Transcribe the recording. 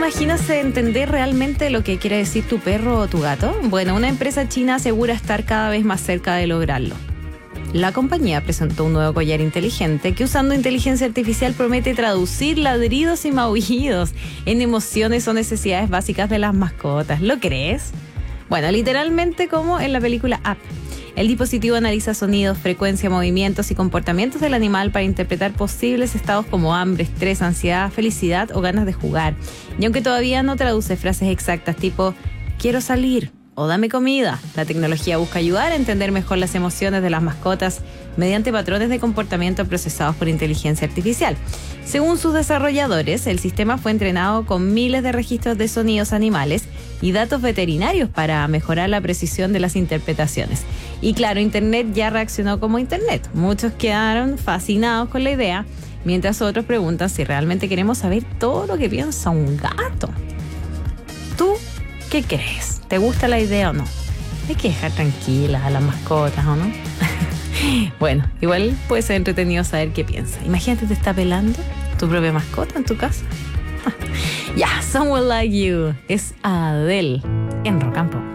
imaginas entender realmente lo que quiere decir tu perro o tu gato? Bueno, una empresa china asegura estar cada vez más cerca de lograrlo. La compañía presentó un nuevo collar inteligente que, usando inteligencia artificial, promete traducir ladridos y maullidos en emociones o necesidades básicas de las mascotas. ¿Lo crees? Bueno, literalmente como en la película Up. El dispositivo analiza sonidos, frecuencia, movimientos y comportamientos del animal para interpretar posibles estados como hambre, estrés, ansiedad, felicidad o ganas de jugar. Y aunque todavía no traduce frases exactas tipo quiero salir o dame comida, la tecnología busca ayudar a entender mejor las emociones de las mascotas mediante patrones de comportamiento procesados por inteligencia artificial. Según sus desarrolladores, el sistema fue entrenado con miles de registros de sonidos animales y datos veterinarios para mejorar la precisión de las interpretaciones. Y claro, Internet ya reaccionó como Internet. Muchos quedaron fascinados con la idea, mientras otros preguntan si realmente queremos saber todo lo que piensa un gato. ¿Tú qué crees? ¿Te gusta la idea o no? Hay que dejar tranquilas a las mascotas, ¿o no? Bueno, igual puede ser entretenido saber qué piensa. Imagínate, te está pelando tu propia mascota en tu casa. Ya, Someone Like You es Adele en Rock and Pop.